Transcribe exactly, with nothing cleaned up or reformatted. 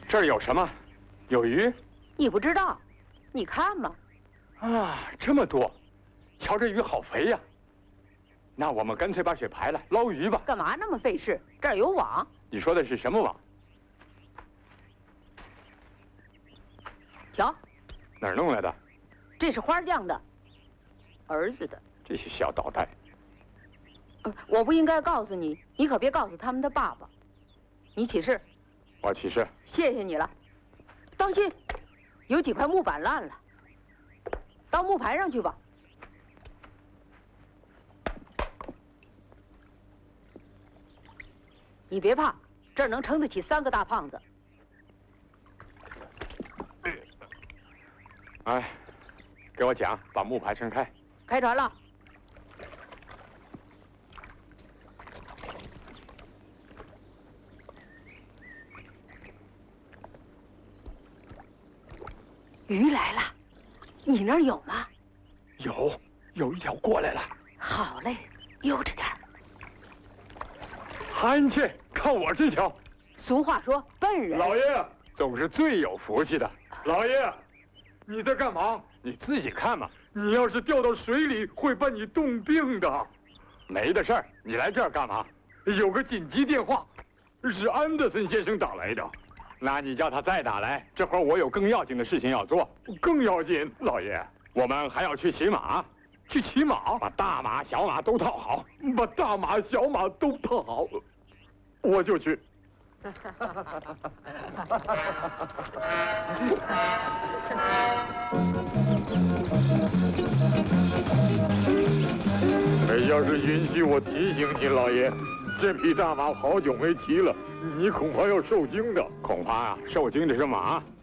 这儿有什么？有鱼？ 你不知道？你看嘛。 啊，这么多！瞧这鱼好肥呀！那我们干脆把水排了，捞鱼吧。 干嘛那么费事？这儿有网。 你说的是什么网？ 瞧， 哪儿弄来的？ 这是花匠的，儿子的。 这些小捣蛋！ 呃，我不应该告诉你，你可别告诉他们的爸爸。你起誓。 我起誓。 谢谢你了。当心，有几块木板烂了，到木牌上去吧。你别怕，这儿能撑得起三个大胖子。 哎，给我桨，把木牌撑开。 开船了。鱼来了，你那儿有吗？ 有，有一条过来了。 好嘞，悠着点儿。 韩去，看我这条。 俗话说，笨人。 老爷总是最有福气的。老爷，你在干嘛？你自己看嘛。你要是掉到水里，会把你冻病的。没的事儿，你来这儿干嘛？有个紧急电话，是安德森先生打来的。那你叫他再打来，这会儿我有更要紧的事情要做。更要紧，老爷，我们还要去骑马。去骑马，把大马、小马都套好，把大马、小马都套好，我就去。要是允许我提醒你，老爷，这匹大马好久没骑了，你恐怕要受惊的。恐怕啊，受惊的是马。